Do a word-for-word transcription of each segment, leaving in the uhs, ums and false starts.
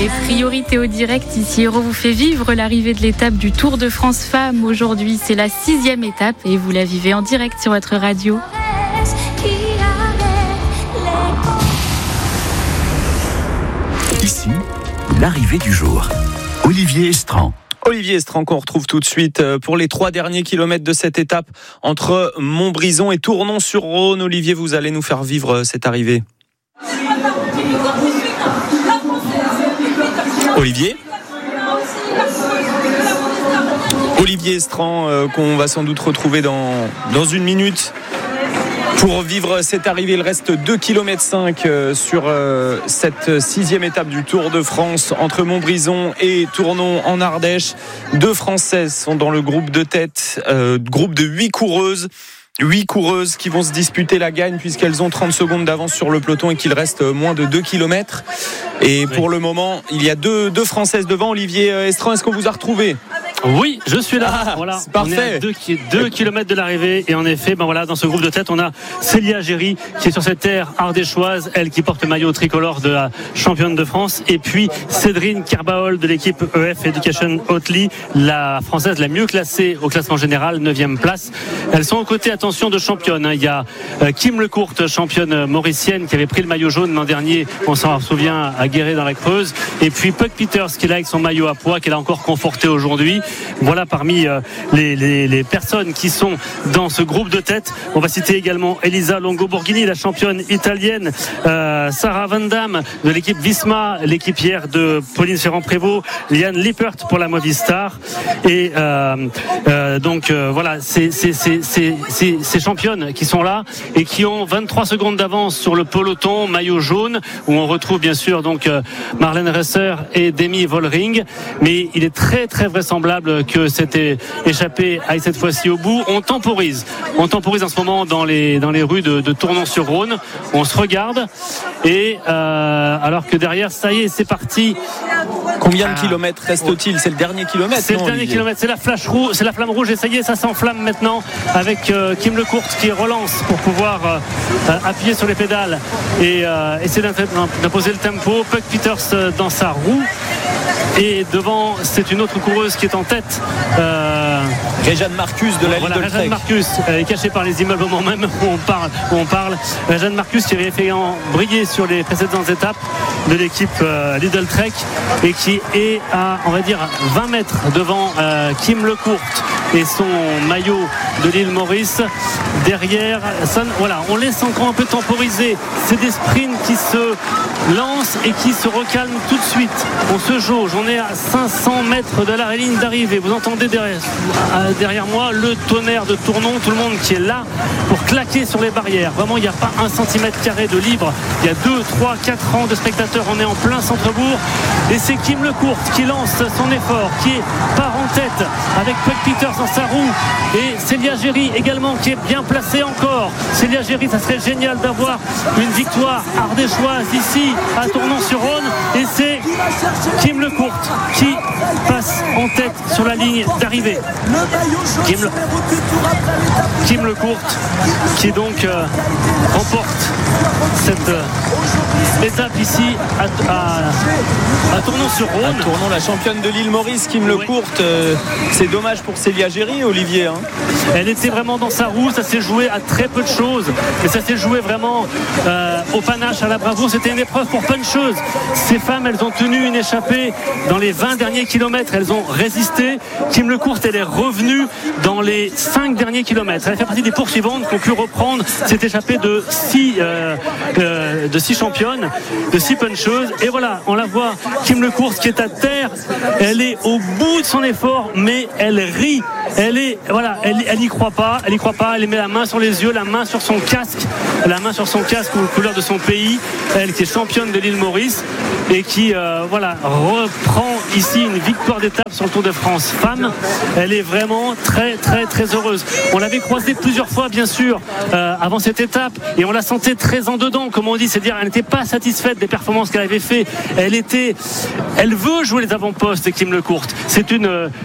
Et priorité au direct, ici Héros vous fait vivre l'arrivée de l'étape du Tour de France Femmes. Aujourd'hui, c'est la sixième étape et vous la vivez en direct sur votre radio. Ici, l'arrivée du jour. Olivier Estran. Olivier Estran qu'on retrouve tout de suite pour les trois derniers kilomètres de cette étape entre Montbrison et Tournon-sur-Rhône. Olivier, vous allez nous faire vivre cette arrivée. Olivier Olivier Estran euh, qu'on va sans doute retrouver dans, dans une minute pour vivre cette arrivée. Il reste deux virgule cinq kilomètres euh, sur euh, cette sixième étape du Tour de France entre Montbrison et Tournon en Ardèche. Deux Françaises sont dans le groupe de tête, euh, groupe de huit coureuses. Huit coureuses qui vont se disputer la gagne puisqu'elles ont trente secondes d'avance sur le peloton et qu'il reste moins de deux kilomètres. Et pour le moment, il y a deux, deux Françaises devant. Olivier Estran, est-ce qu'on vous a retrouvé ? Oui, je suis là. Ah, voilà, c'est parfait. On est à deux kilomètres de l'arrivée et en effet, ben voilà, dans ce groupe de tête, on a Célia Géry qui est sur cette terre ardéchoise, elle qui porte le maillot tricolore de la championne de France, et puis Cédrine Kerbaol de l'équipe E F Education Oatly, la française la mieux classée au classement général, neuvième place. Elles sont aux côtés, attention, de championnes. Il y a Kim Lecourt, championne mauricienne, qui avait pris le maillot jaune l'an dernier, on s'en souvient, à Guéret dans la Creuse, et puis Puck Peters qui est là avec son maillot à pois qu'elle a encore conforté aujourd'hui. Voilà parmi euh, les, les, les personnes qui sont dans ce groupe de tête. On va citer également Elisa Longo-Borghini, la championne italienne, euh, Sarah Van Damme de l'équipe Visma, l'équipière de Pauline Ferrand-Prévot, Liane Lippert pour la Movistar. Et euh, euh, donc euh, voilà, c'est, c'est, c'est, c'est, c'est, ces championnes qui sont là et qui ont vingt-trois secondes d'avance sur le peloton maillot jaune, où on retrouve bien sûr donc euh, Marlène Resser et Demi Vollering. Mais il est très très vraisemblable que c'était échappé aille cette fois-ci au bout. On temporise. On temporise en ce moment dans les, dans les rues de, de Tournon-sur-Rhône. On se regarde et euh, alors que derrière, ça y est, c'est parti. Combien de kilomètres reste-t-il ? C'est le dernier kilomètre. C'est non, le dernier Olivier kilomètre. C'est la flash rouge, c'est la flamme rouge. Et ça y est, ça s'enflamme maintenant avec euh, Kim Lecourt qui relance pour pouvoir euh, appuyer sur les pédales et euh, essayer d'imposer le tempo. Puck Peters euh, dans sa roue. Et devant, c'est une autre coureuse qui est en tête. Euh, Réjeanne Marcus de la voilà, Lidl Trek. Réjeanne Marcus, elle est cachée par les immeubles au moment même où on parle. Où on parle. Réjeanne Marcus qui avait fait briller sur les précédentes étapes de l'équipe euh, Lidl Trek et qui est à, on va dire, vingt mètres devant euh, Kim Lecourt et son maillot de l'île Maurice. Derrière, ça, voilà, on laisse encore un peu temporiser. C'est des sprints qui se lancent et qui se recalment tout de suite. On se jauge, on est à cinq cents mètres de la ligne d'arrivée. Vous entendez derrière, derrière moi le tonnerre de Tournon, tout le monde qui est là pour claquer sur les barrières. Vraiment, il n'y a pas un centimètre carré de libre. Il y a deux, trois, quatre rangs de spectateurs. On est en plein centre-bourg et c'est Kim Lecourt qui lance son effort, qui part en tête avec Puck Peters dans sa roue et Célia Géry également qui est bien placée encore. Célia Géry, ça serait génial d'avoir une victoire ardéchoise ici à Tournon-sur-Rhône et c'est Kim Lecourt qui passe en tête sur la ligne d'arrivée. Kim, Le... Kim Lecourt qui donc euh, remporte cette euh, étape ici à, à, à Tournon-sur-Rhône. À Tournon, la championne de l'île Maurice, Kim Lecourt. Euh, c'est dommage pour Célia Géry, Olivier. Hein. Elle était vraiment dans sa roue, ça s'est joué à très peu de choses, mais ça s'est joué vraiment euh, au panache, à la bravoure. C'était une épreuve pour plein de choses. Ces femmes, elles ont tenu une échappée dans les vingt derniers kilomètres, elles ont résisté. Kim Lecourt, elle est revenue dans les cinq derniers kilomètres. Elle fait partie des poursuivantes qui ont pu reprendre cette échappée de six, euh, euh, de six championnes, de six puncheuses. Et voilà, on la voit, Kim Lecourt qui est à terre, elle est au bout de son effort, mais elle rit. Elle est, voilà, elle, elle y croit pas, elle y croit pas, elle met la main sur les yeux, la main sur son casque, la main sur son casque aux couleurs de son pays, elle qui est championne de l'île Maurice et qui, euh, voilà, reprend ici une victoire d'étape sur le Tour de France femmes. Elle est vraiment très, très, très heureuse. On l'avait croisée plusieurs fois, bien sûr, euh, avant cette étape et on la sentait très en dedans, comme on dit, c'est-à-dire elle n'était pas satisfaite des performances qu'elle avait fait. Elle était, elle veut jouer les avant-postes, Kim Lecourt. C'est une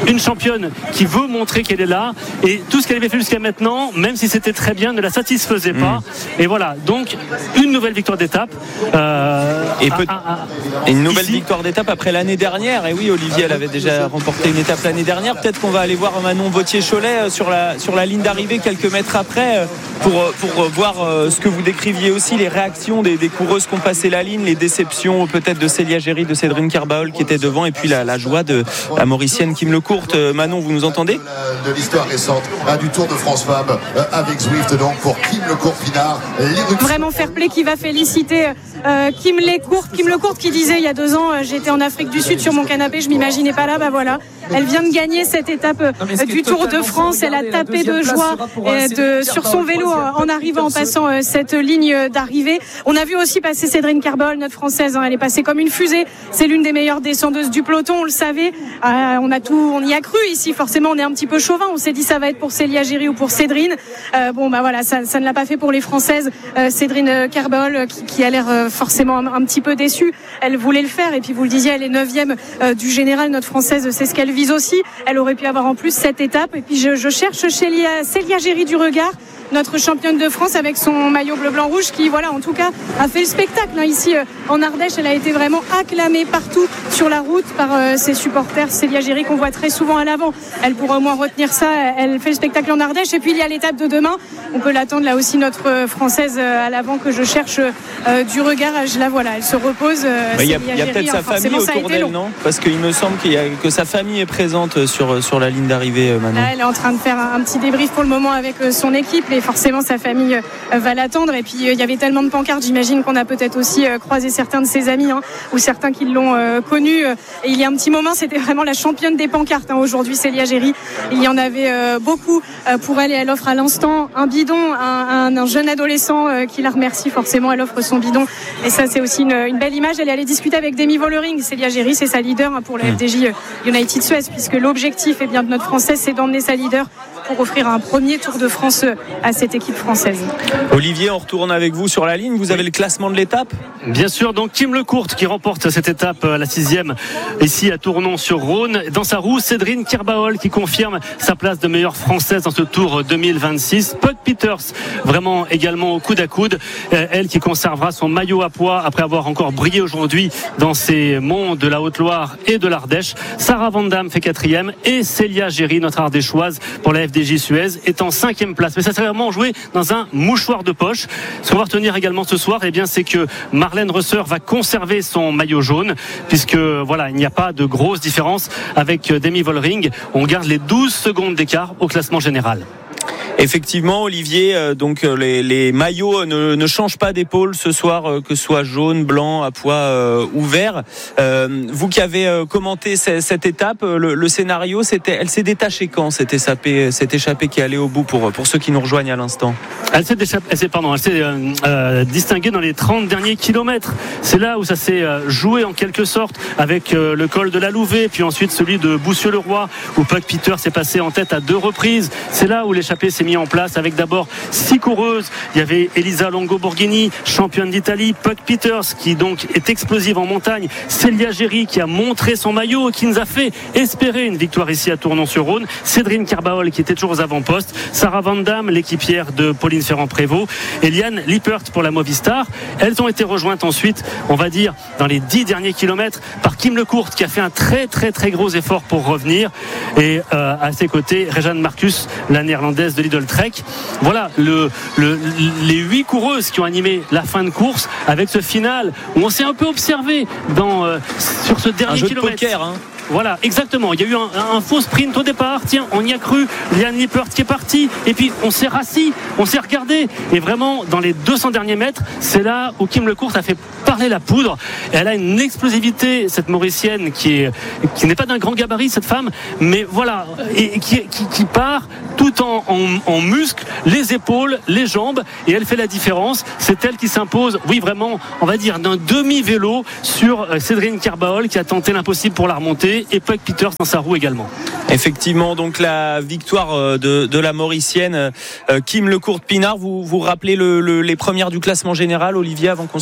une championne qui veut montrer qu'elle est là, et tout ce qu'elle avait fait jusqu'à maintenant, même si c'était très bien, ne la satisfaisait pas. Mmh. Et voilà, donc une nouvelle victoire d'étape. Euh, et peut- à, à, à, et une nouvelle ici. victoire d'étape après l'année dernière. Et oui, Olivier, elle avait déjà remporté une étape l'année dernière. Peut-être qu'on va aller voir Manon Vauthier-Cholet sur la, sur la ligne d'arrivée quelques mètres après pour, pour voir ce que vous décriviez aussi, les réactions des, des coureuses qui ont passé la ligne, les déceptions peut-être de Célia Géry, de Sédrine Kerbaol qui était devant, et puis la, la joie de la Mauricienne Kim Lecourt. Manon, vous nous entendez ? De l'histoire récente hein, du Tour de France Femmes euh, avec Zwift, donc pour Kim Lecourt-Pinard. Vraiment fair play, qui va féliciter euh, Kim Lecourt. Kim Lecourt qui disait il y a deux ans, euh, j'étais en Afrique du Sud sur mon canapé, je m'imaginais pas là, bah voilà. Elle vient de gagner cette étape euh, du Tour de France. Elle a tapé de joie euh, de, sur son vélo euh, en arrivant, en passant euh, cette ligne d'arrivée. On a vu aussi passer Sédrine Kerbaol, notre française. Hein, elle est passée comme une fusée. C'est l'une des meilleures descendeuses du peloton, on le savait. Euh, on a tout, on y a cru ici. Forcément, on est un petit peu chauvin. On s'est dit ça va être pour Célia Géry ou pour Sédrine. Euh, bon, bah voilà, ça, ça ne l'a pas fait pour les Françaises. Euh, Sédrine Kerbaol, qui, qui a l'air euh, forcément un, un petit peu déçue. Elle voulait le faire, et puis vous le disiez, elle est neuvième euh, du général. Notre française, c'est ce qu'elle vise aussi. Elle aurait pu avoir en plus cette étape. Et puis je, je cherche Célia, Célia Géry du regard, notre championne de France avec son maillot bleu blanc rouge, qui voilà en tout cas a fait le spectacle hein. Ici euh, en Ardèche, elle a été vraiment acclamée partout sur la route par euh, ses supporters. Célia Géry qu'on voit très souvent à l'avant, elle pourra au moins retenir ça. Elle fait le spectacle en Ardèche, et puis il y a l'étape de demain, on peut l'attendre là aussi, notre française euh, à l'avant que je cherche euh, du regard. Je la vois là, elle se repose. euh, Il y a, y a peut-être sa famille autour d'elle, non ? Parce qu'il me semble qu'il y a, que sa famille est présente sur, sur la ligne d'arrivée maintenant. Là, elle est en train de faire un, un petit débrief pour le moment avec euh, son équipe, et forcément sa famille euh, va l'attendre. Et puis il euh, y avait tellement de pancartes, j'imagine qu'on a peut-être aussi euh, croisé certains de ses amis hein, ou certains qui l'ont euh, connue. Et il y a un petit moment, c'était vraiment la championne des pancartes hein, aujourd'hui, Célia Géry. Il y en avait euh, beaucoup euh, pour elle, et elle offre à l'instant un bidon, un, un, un jeune adolescent euh, qui la remercie forcément. Elle offre son bidon, et ça c'est aussi une, une belle image. Elle est allée discuter avec Demi Vollering. Célia Géry, c'est sa leader hein, pour la F D J United Suez, puisque l'objectif est bien de notre française, c'est d'emmener sa leader pour offrir un premier Tour de France à cette équipe française. Olivier, on retourne avec vous sur la ligne. Vous avez le classement de l'étape ? Bien sûr, donc Kim Lecourt qui remporte cette étape, la sixième, ici à Tournon-sur-Rhône. Dans sa roue, Sédrine Kerbaol qui confirme sa place de meilleure française dans ce Tour deux mille vingt-six. Puck Peters, vraiment également au coude à coude. Elle qui conservera son maillot à pois après avoir encore brillé aujourd'hui dans ces monts de la Haute-Loire et de l'Ardèche. Sarah Van Damme fait quatrième, et Célia Géry, notre ardéchoise, pour la F D J Suez, est en cinquième place. Mais ça s'est vraiment joué dans un mouchoir de poche. Ce qu'on va retenir également ce soir, eh bien, c'est que Marlène Reuser va conserver son maillot jaune, puisque voilà, il n'y a pas de grosse différence avec Demi Vollering. On garde les douze secondes d'écart au classement général. Effectivement, Olivier, euh, donc euh, les, les maillots ne, ne changent pas d'épaule ce soir, euh, que ce soit jaune, blanc, à pois euh, ou vert. Euh, vous qui avez euh, commenté c- cette étape, le, le scénario, c'était, elle s'est détachée quand cette échappée, cette échappée qui est allée au bout pour pour ceux qui nous rejoignent à l'instant. Elle s'est, déchappée, elle s'est, pardon, elle s'est euh, euh, distinguée dans les trente derniers kilomètres. C'est là où ça s'est euh, joué en quelque sorte, avec euh, le col de la Louvet, puis ensuite celui de Boussieu-le-Roi, où Puck Peters s'est passé en tête à deux reprises. C'est là où l'échappée s'est mis en place, avec d'abord six coureuses. Il y avait Elisa Longo-Borghini, championne d'Italie, Puck Peters qui donc est explosive en montagne, Célia Géry qui a montré son maillot et qui nous a fait espérer une victoire ici à Tournon-sur-Rhône, Sédrine Kerbaol qui était toujours aux avant-postes, Sarah Van Damme, l'équipière de Pauline Ferrand-Prévôt, et Liane Lippert pour la Movistar. Elles ont été rejointes ensuite, on va dire, dans les dix derniers kilomètres par Kim Lecourt qui a fait un très très très gros effort pour revenir, et euh, à ses côtés Rejane Marcus, la néerlandaise de Lidl Trek. Voilà le, le, les huit coureuses qui ont animé la fin de course, avec ce final où on s'est un peu observé dans, euh, sur ce dernier un jeu kilomètre. De poker, hein. Voilà, exactement. Il y a eu un, un faux sprint au départ. Tiens, on y a cru. Liane Lippert qui est partie. Et puis, on s'est rassis, on s'est regardé. Et vraiment, dans les deux cents derniers mètres, c'est là où Kim Lecourt a fait parler la poudre. Et elle a une explosivité, cette Mauricienne, qui est, qui n'est pas d'un grand gabarit, cette femme. Mais voilà, et, et qui, qui, qui part tout en, en, en muscles, les épaules, les jambes. Et elle fait la différence. C'est elle qui s'impose, oui, vraiment, on va dire, d'un demi-vélo sur Sédrine Kerbaol, qui a tenté l'impossible pour la remonter. Et Puck Peters dans sa roue également. Effectivement, donc la victoire de, de la Mauricienne Kim Lecourt-Pinard. Vous vous rappelez le, le, les premières du classement général, Olivier, avant qu'on se quitte ?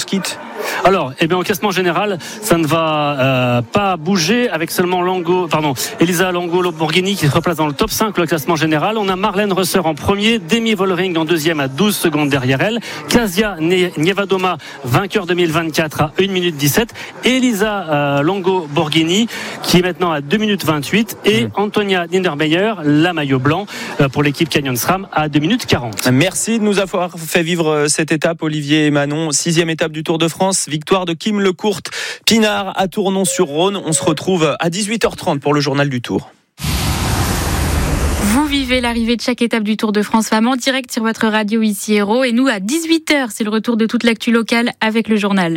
Alors, eh bien, au classement général, ça ne va euh, pas bouger avec seulement Longo, pardon, Elisa Longo-Borghini qui se replace dans le top cinq, le classement général. On a Marlène Rösser en premier, Demi Vollering en deuxième à douze secondes derrière elle, Kasia Nievadoma, vainqueur deux mille vingt-quatre à une minute dix-sept, Elisa euh, Longo-Borghini qui est maintenant à deux minutes vingt-huit et mmh. Antonia Niedermeyer, la maillot blanc euh, pour l'équipe Canyon SRAM à deux minutes quarante. Merci de nous avoir fait vivre cette étape, Olivier et Manon. Sixième étape du Tour de France, victoire de Kim Lecourt Pinard à Tournon-sur-Rhône. On se retrouve à dix-huit heures trente pour le journal du Tour. Vous vivez l'arrivée de chaque étape du Tour de France Femmes en direct sur votre radio ici Héros. Et nous, à dix-huit heures, c'est le retour de toute l'actu locale avec le journal.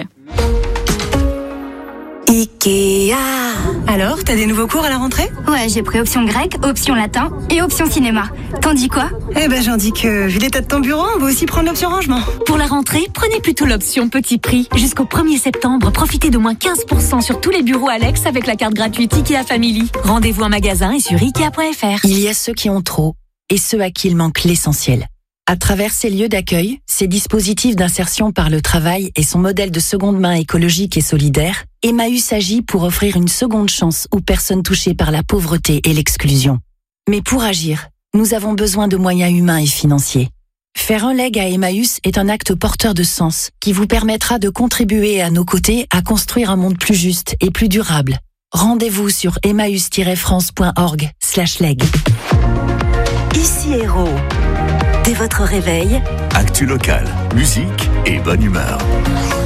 Ikea. Alors, t'as des nouveaux cours à la rentrée ? Ouais, j'ai pris option grec, option latin et option cinéma. T'en dis quoi ? Eh ben, j'en dis que, vu l'état de ton bureau, on va aussi prendre l'option rangement. Pour la rentrée, prenez plutôt l'option petit prix. Jusqu'au premier septembre, profitez de moins quinze pour cent sur tous les bureaux Alex avec la carte gratuite Ikea Family. Rendez-vous en magasin et sur ikea point f r. Il y a ceux qui ont trop et ceux à qui il manque l'essentiel. À travers ces lieux d'accueil, ces dispositifs d'insertion par le travail et son modèle de seconde main écologique et solidaire, Emmaüs agit pour offrir une seconde chance aux personnes touchées par la pauvreté et l'exclusion. Mais pour agir, nous avons besoin de moyens humains et financiers. Faire un leg à Emmaüs est un acte porteur de sens qui vous permettra de contribuer à nos côtés à construire un monde plus juste et plus durable. Rendez-vous sur emmaüs tiret france point org slash leg. Ici Héros. Dès votre réveil, actu locale, musique et bonne humeur.